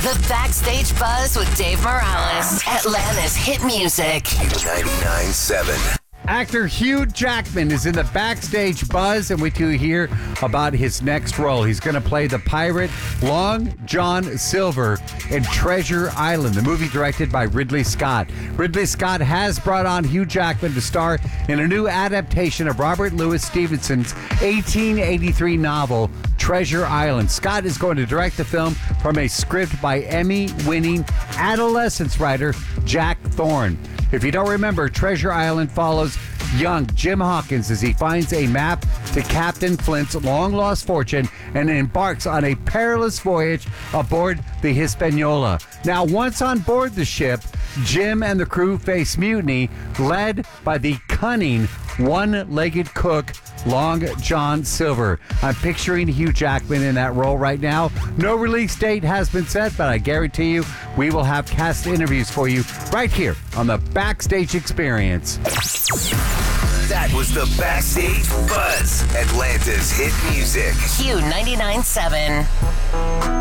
The Backstage Buzz with Dave Morales. Atlanta's hit music. Q99.7. Actor Hugh Jackman is in the Backstage Buzz, and we to hear about his next role. He's going to play the pirate Long John Silver in Treasure Island, the movie directed by Ridley Scott. Ridley Scott has brought on Hugh Jackman to star in a new adaptation of Robert Louis Stevenson's 1883 novel, Treasure Island. Scott is going to direct the film from a script by Emmy-winning adolescence writer Jack Thorne. If you don't remember, Treasure Island follows young Jim Hawkins as he finds a map to Captain Flint's long-lost fortune and embarks on a perilous voyage aboard the Hispaniola. Now, once on board the ship, Jim and the crew face mutiny led by the cunning one-legged cook, Long John Silver. I'm picturing Hugh Jackman in that role right now. No release date has been set, but I guarantee you we will have cast interviews for you right here on the Backstage Experience. That was the Backstage Buzz, Atlanta's hit music. Q99.7.